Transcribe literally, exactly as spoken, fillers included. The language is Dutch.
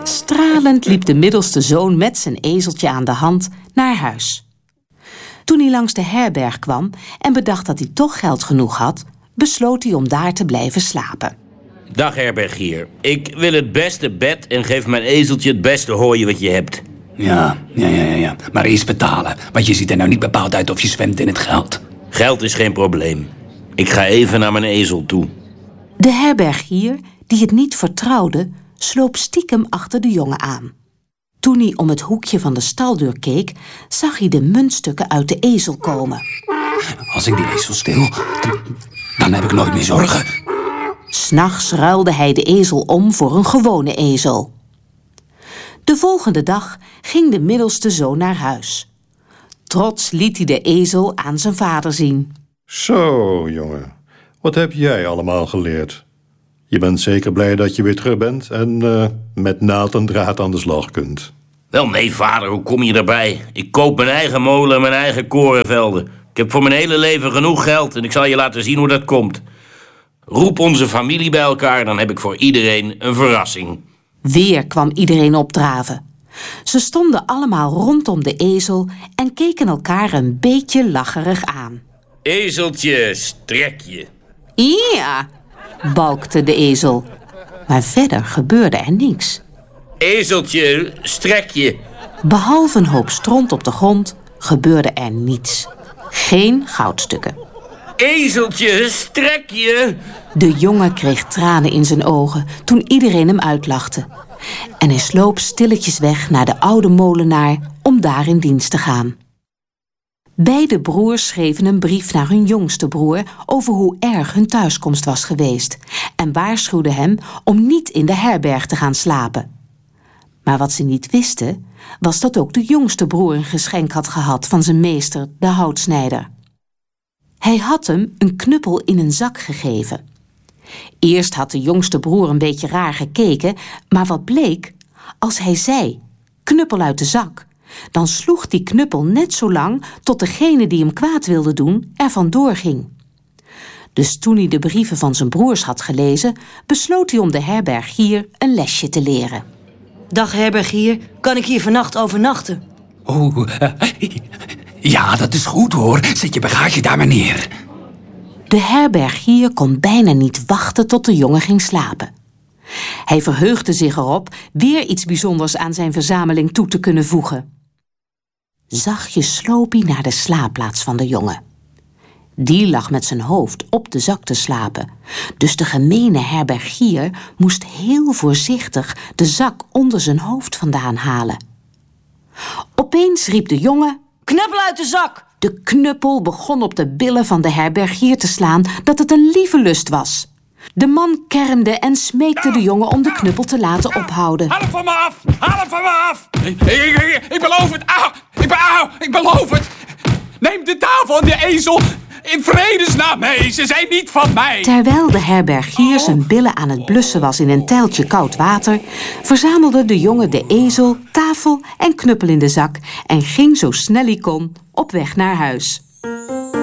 Stralend liep de middelste zoon met zijn ezeltje aan de hand naar huis. Toen hij langs de herberg kwam en bedacht dat hij toch geld genoeg had, besloot hij om daar te blijven slapen. Dag herbergier, ik wil het beste bed en geef mijn ezeltje het beste hooi wat je hebt. Ja, ja, ja, ja, ja. Maar eerst betalen, want je ziet er nou niet bepaald uit of je zwemt in het geld. Geld is geen probleem. Ik ga even naar mijn ezel toe. De herbergier, die het niet vertrouwde, sloop stiekem achter de jongen aan. Toen hij om het hoekje van de staldeur keek, zag hij de muntstukken uit de ezel komen. Als ik die ezel steel, dan heb ik nooit meer zorgen. 'S Nachts ruilde hij de ezel om voor een gewone ezel. De volgende dag ging de middelste zoon naar huis. Trots liet hij de ezel aan zijn vader zien. Zo, jongen. Wat heb jij allemaal geleerd? Je bent zeker blij dat je weer terug bent en uh, met naald en draad aan de slag kunt. Wel nee, vader, hoe kom je erbij? Ik koop mijn eigen molen en mijn eigen korenvelden. Ik heb voor mijn hele leven genoeg geld en ik zal je laten zien hoe dat komt. Roep onze familie bij elkaar, dan heb ik voor iedereen een verrassing. Weer kwam iedereen opdraven. Ze stonden allemaal rondom de ezel en keken elkaar een beetje lacherig aan. Ezeltje, strek je. Ja, balkte de ezel. Maar verder gebeurde er niks. Ezeltje, strek je. Behalve een hoop stront op de grond gebeurde er niets. Geen goudstukken. Ezeltje, strek je. De jongen kreeg tranen in zijn ogen toen iedereen hem uitlachte. En hij sloop stilletjes weg naar de oude molenaar om daar in dienst te gaan. Beide broers schreven een brief naar hun jongste broer over hoe erg hun thuiskomst was geweest en waarschuwden hem om niet in de herberg te gaan slapen. Maar wat ze niet wisten, was dat ook de jongste broer een geschenk had gehad van zijn meester, de houtsnijder. Hij had hem een knuppel in een zak gegeven. Eerst had de jongste broer een beetje raar gekeken, maar wat bleek? Als hij zei, knuppel uit de zak, dan sloeg die knuppel net zo lang tot degene die hem kwaad wilde doen er vandoor ging. Dus toen hij de brieven van zijn broers had gelezen, besloot hij om de herbergier een lesje te leren. Dag herbergier, kan ik hier vannacht overnachten? Oh, uh, ja, dat is goed hoor. Zet je bagage daar maar neer. De herbergier kon bijna niet wachten tot de jongen ging slapen. Hij verheugde zich erop weer iets bijzonders aan zijn verzameling toe te kunnen voegen. Zachtjes sloop hij naar de slaapplaats van de jongen. Die lag met zijn hoofd op de zak te slapen, dus de gemene herbergier moest heel voorzichtig de zak onder zijn hoofd vandaan halen. Opeens riep de jongen, knuppel uit de zak! De knuppel begon op de billen van de herbergier te slaan dat het een lieve lust was. De man kermde en smeekte de jongen om de knuppel te laten ophouden. Haal hem van me af! Haal hem van me af! Ik, ik, ik, ik beloof het! Auw! Ik, auw, ik beloof het! Neem de tafel en de ezel in vredesnaam mee! Ze zijn niet van mij! Terwijl de herbergier zijn billen aan het blussen was in een tijltje koud water, verzamelde de jongen de ezel, tafel en knuppel in de zak en ging zo snel hij kon op weg naar huis.